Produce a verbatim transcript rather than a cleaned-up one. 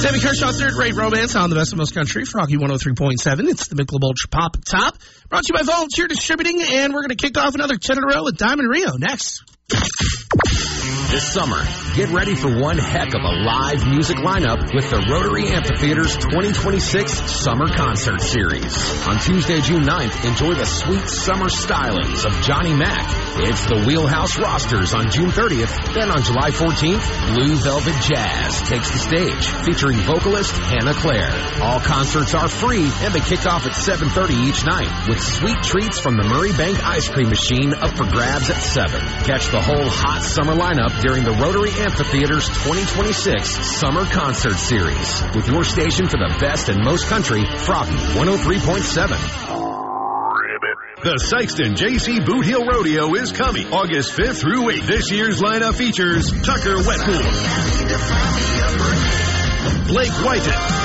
Sammy Kershaw, third rate romance on the best of most country. Froggy one oh three point seven. It's the Michelob Ultra Pop Top. Brought to you by Volunteer Distributing, and we're going to kick off another ten in a row with Diamond Rio next. This summer, get ready for one heck of a live music lineup with the Rotary Amphitheater's twenty twenty-six Summer Concert Series. On Tuesday, June ninth, enjoy the sweet summer stylings of Johnny Mac. It's the Wheelhouse Rosters on June thirtieth. Then on July fourteenth, Blue Velvet Jazz takes the stage, featuring vocalist Hannah Claire. All concerts are free, and they kick off at seven thirty each night, with sweet treats from the Murray Bank Ice Cream Machine up for grabs at seven. Catch the whole hot summer lineup during the Rotary Amphitheater's twenty twenty-six Summer Concert Series, with your station for the best and most country, Froggy one oh three point seven. The Sykeston J C Boot Hill Rodeo is coming August fifth through eighth. This year's lineup features Tucker Wetmore, Blake Whiten,